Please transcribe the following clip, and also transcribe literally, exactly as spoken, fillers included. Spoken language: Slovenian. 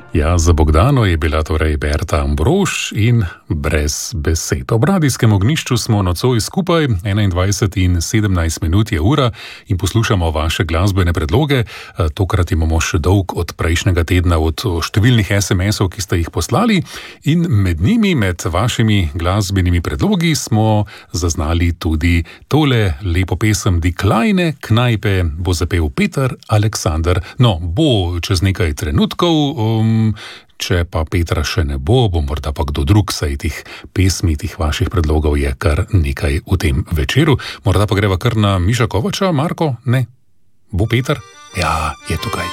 Ja, za Bogdano je bila torej Berta Ambrož in Brez besed. Ob radijskem ognjišču smo nocoj skupaj, enaindvajset in sedemnajst minut je ura in poslušamo vaše glasbene predloge. Tokrat imamo še dolg od prejšnjega tedna, od številnih es em esov, ki ste jih poslali, in med njimi, med vašimi glasbenimi predlogi smo zaznali tudi tole lepo pesem Die kleine Kneipe, bo zapel Peter Aleksander. No, bo čez nekaj trenutkov, um, če pa Petra še ne bo, bo morda pa kdo drug, saj tih pesmi, tih vaših predlogov je kar nekaj v tem večeru. Morda pa greva kar na Miša Kovača, Marko? Ne? Bo Peter? Ja, je tukaj.